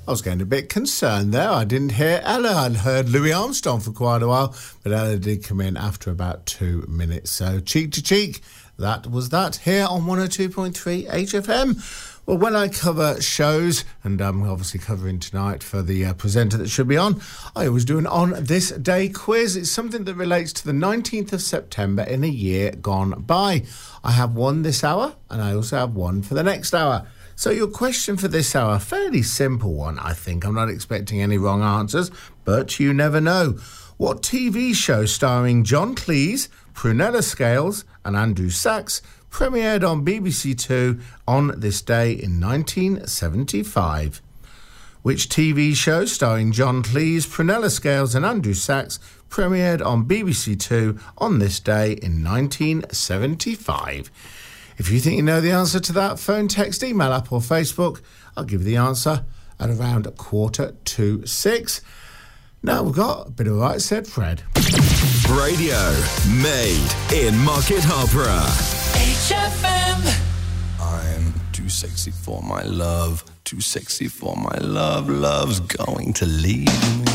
I was getting a bit concerned there. I didn't hear Ella. I'd heard Louis Armstrong for quite a while, but Ella did come in after about 2 minutes. So cheek to cheek, that was that here on 102.3 HFM. Well, when I cover shows, and I'm obviously covering tonight for the presenter that should be on, I always do an On This Day quiz. It's something that relates to the 19th of September in a year gone by. I have one this hour, and I also have one for the next hour. So your question for this hour, fairly simple one, I think. I'm not expecting any wrong answers, but you never know. What TV show starring John Cleese, Prunella Scales and Andrew Sachs premiered on BBC Two on this day in 1975? Which TV show starring John Cleese, Prunella Scales and Andrew Sachs premiered on BBC Two on this day in 1975? If you think you know the answer to that, phone, text, email, app or Facebook. I'll give you the answer at around 5:45. Now we've got a bit of Right Said Fred. Radio made in Market Harborough. HFM. I'm too sexy for my love. Too sexy for my love. Love's going to leave me.